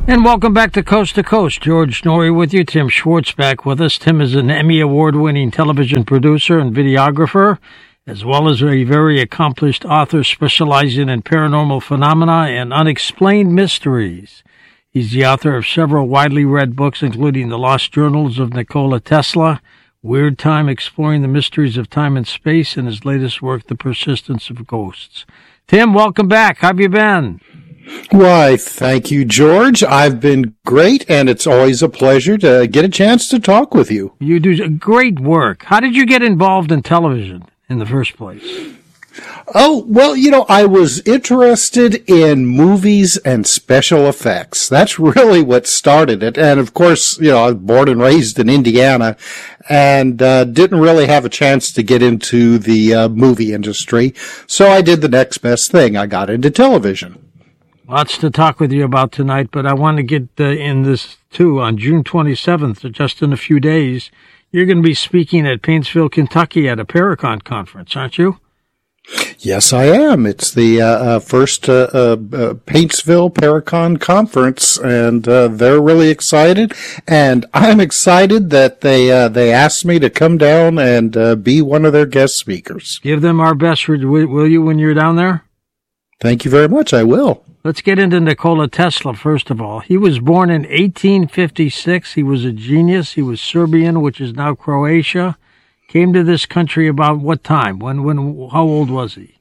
And welcome back to Coast. George Norrie with you. Tim Schwartz back with us. Tim is an Emmy Award-winning television producer and videographer, as well as a very accomplished author specializing in paranormal phenomena and unexplained mysteries. He's the author of several widely read books, including The Lost Journals of Nikola Tesla, Weird Time Exploring the Mysteries of Time and Space, and his latest work, The Persistence of Ghosts. Tim, welcome back. How have you been? Why, thank you, George. I've been great, and it's always a pleasure to get a chance to talk with you. You do great work. How did you get involved in television in the first place? Oh, well, I was interested in movies and special effects. That's really what started it. And of course, I was born and raised in Indiana and didn't really have a chance to get into the movie industry. So I did the next best thing. I got into television. Lots to talk with you about tonight, but I want to get in this too. On June 27th, just in a few days, you're going to be speaking at Paintsville, Kentucky at a Paracon conference, aren't you? Yes, I am. It's the first Paintsville Paracon conference, and they're really excited. And I'm excited that they asked me to come down and be one of their guest speakers. Give them our best, will you, when you're down there? Thank you very much. I will. Let's get into Nikola Tesla, first of all. He was born in 1856. He was a genius. He was Serbian, which is now Croatia. Came to this country about what time? How old was he?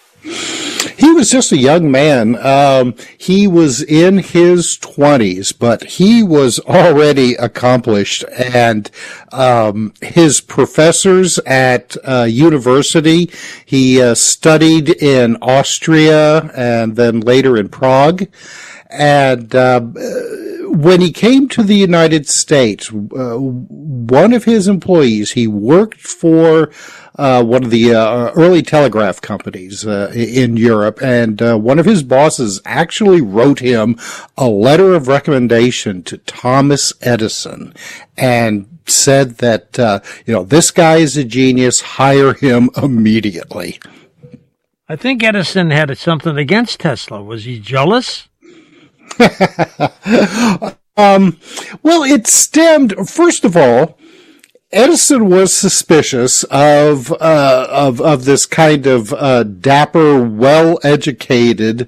He was just a young man. He was in his 20s, but he was already accomplished. And his professors at university, he studied in Austria and then later in Prague. And when he came to the United States, one of his employees, he worked for one of the early telegraph companies in Europe, and one of his bosses actually wrote him a letter of recommendation to Thomas Edison and said that, this guy is a genius, hire him immediately. I think Edison had something against Tesla. Was he jealous? Well, it stemmed, first of all, Edison was suspicious of this kind of dapper, well-educated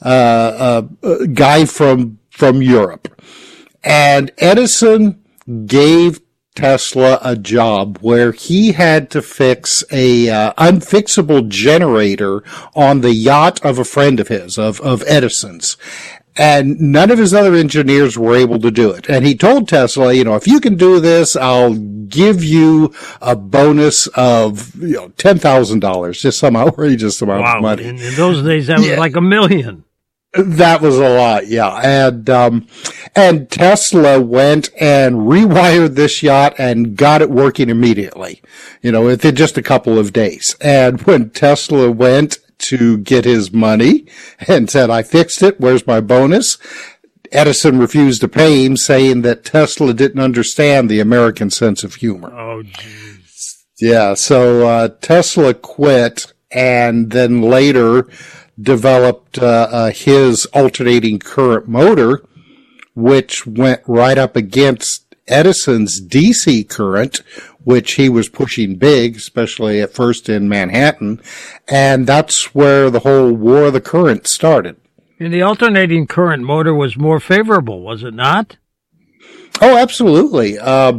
guy from Europe. And Edison gave Tesla a job where he had to fix a unfixable generator on the yacht of a friend of his, of Edison's. And none of his other engineers were able to do it. And he told Tesla, if you can do this, I'll give you a bonus of, $10,000, just some outrageous amount of money. In those days, that was like $1 million. That was a lot, yeah. And Tesla went and rewired this yacht and got it working immediately, within just a couple of days. And when Tesla went to get his money and said, I fixed it, where's my bonus? Edison refused to pay him, saying that Tesla didn't understand the American sense of humor. Oh, jeez. Yeah, so Tesla quit and then later developed his alternating current motor, which went right up against Edison's DC current, which he was pushing big, especially at first in Manhattan, and that's where the whole War of the Current started. And the alternating current motor was more favorable, was it not? Oh, absolutely. A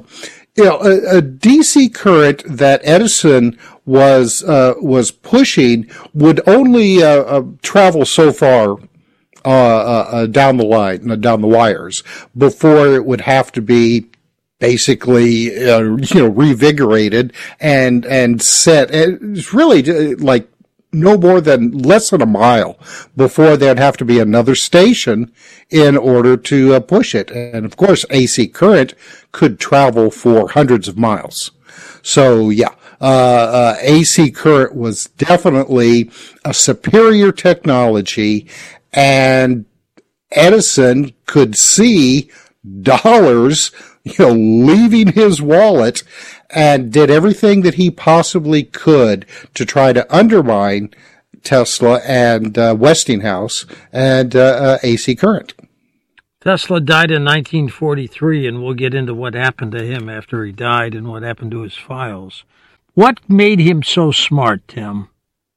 DC current that Edison was pushing would only travel so far down the line, down the wires, before it would have to be basically, revigorated and set. It's really like no more than less than a mile before there'd have to be another station in order to push it. And of course, AC current could travel for hundreds of miles. So yeah, AC current was definitely a superior technology, and Edison could see dollars, leaving his wallet, and did everything that he possibly could to try to undermine Tesla and Westinghouse and AC current. Tesla died in 1943, and we'll get into what happened to him after he died and what happened to his files. What made him so smart, Tim?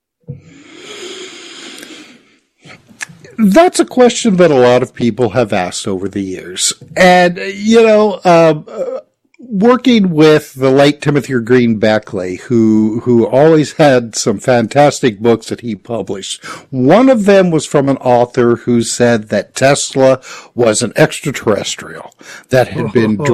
That's a question that a lot of people have asked over the years. And, working with the late Timothy Green Beckley, who always had some fantastic books that he published. One of them was from an author who said that Tesla was an extraterrestrial that had been